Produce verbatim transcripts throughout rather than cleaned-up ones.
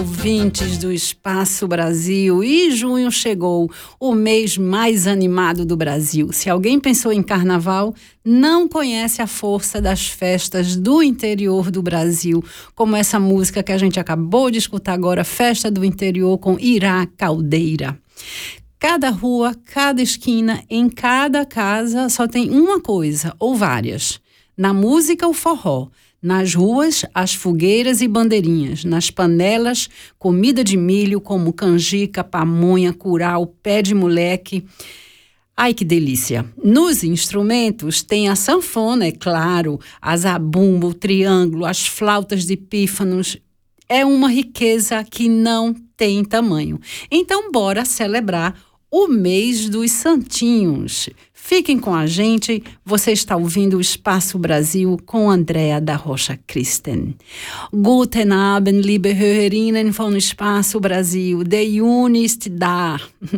ouvintes do Espaço Brasil, e junho chegou, o mês mais animado do Brasil. Se alguém pensou em carnaval, não conhece a força das festas do interior do Brasil, como essa música que a gente acabou de escutar agora, Festa do Interior com Irá Caldeira. Cada rua, cada esquina, em cada casa só tem uma coisa, ou várias. Na música, o forró. Nas ruas, as fogueiras e bandeirinhas. Nas panelas, comida de milho como canjica, pamonha, curau, pé de moleque. Ai, que delícia! Nos instrumentos tem a sanfona, é claro, a zabumba, o triângulo, as flautas de pífanos. É uma riqueza que não tem tamanho. Então, bora celebrar o mês dos santinhos. Fiquem com a gente, você está ouvindo o Espaço Brasil com Andrea da Rocha Christen. Guten Abend, liebe Hörerinnen von Espaço Brasil. Der Juni ist da,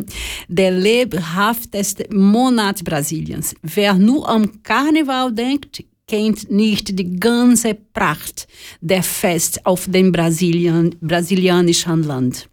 der lebhafteste Monat Brasiliens. Wer nur am Karneval denkt, kennt nicht die ganze Pracht der Fest auf dem Brasilien, brasilianischen Land.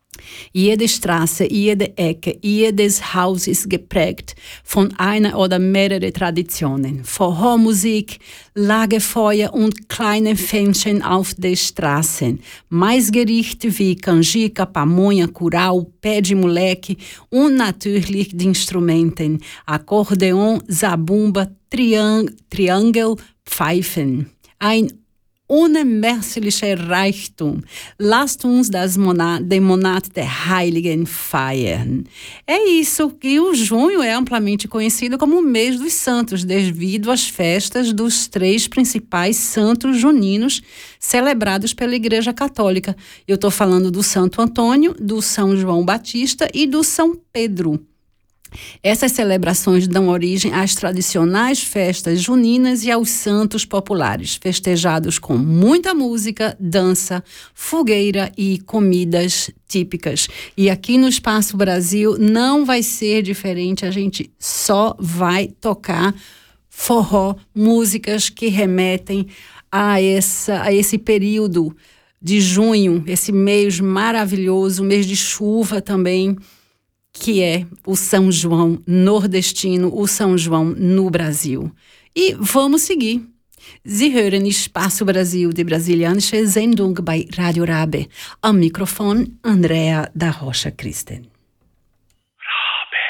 Jede Straße, jede Ecke, jedes Haus ist geprägt von einer oder mehreren Traditionen. Forró-Musik, Lagerfeuer und kleine Fähnchen auf den Straßen. Maisgerichte wie canjica, pamonha, curau, pé de moleque und natürlich die Instrumenten. Akkordeon, Zabumba, Triang- Triangel, Pfeifen. Ein unermesslicher Reichtum. Lasst uns das Monat, den Monat der Heiligen feiern. É isso que o junho é amplamente conhecido como o mês dos santos, devido às festas dos três principais santos juninos celebrados pela Igreja Católica. Eu estou falando do Santo Antônio, do São João Batista e do São Pedro. Essas celebrações dão origem às tradicionais festas juninas e aos santos populares, festejados com muita música, dança, fogueira e comidas típicas. E aqui no Espaço Brasil não vai ser diferente, a gente só vai tocar forró, músicas que remetem a, essa, a esse período de junho, esse mês maravilhoso, mês de chuva também, que é o São João nordestino, o São João no Brasil. E vamos seguir. Sie hören Espaço Brasil, die brasilianische Sendung bei Radio Rabe. Am Mikrofon Andrea da Rocha Christen.